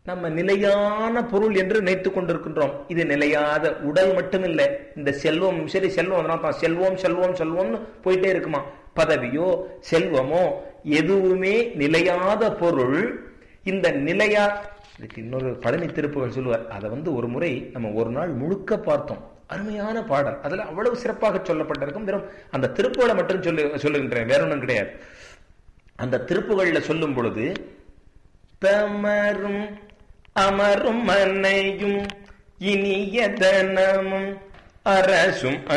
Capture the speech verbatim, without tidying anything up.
நம்ம நிலையான பொருள் என்று நினைத்துக் கொண்டிருக்கின்றோம். இது நிலையாத உடல் மட்டுமில்லை, இந்த செல்வம் சரி, செல்வம் தான் செல்வம் செல்வம் செல்வம்னு போயிட்டே இருக்குமா. பதவியோ செல்வமோ எதுவுமே நிலையாத பொருள். இந்த நிலையா இதுக்கு இன்னொரு பழனி திருப்புகள் சொல்லுவார். அதை வந்து ஒரு முறை நம்ம ஒரு நாள் முழுக்க பார்த்தோம். அருமையான பாடல், அதுல அவ்வளவு சிறப்பாக சொல்லப்பட்டிருக்கும். வெறும் அந்த திருப்புகளை மட்டும் சொல்லு சொல்லுகின்றேன், வேற ஒன்றும் கிடையாது. அந்த திருப்புகள்ல சொல்லும் பொழுது தமரும் அமரும் மனையும் இனிய தனமும் அரசும்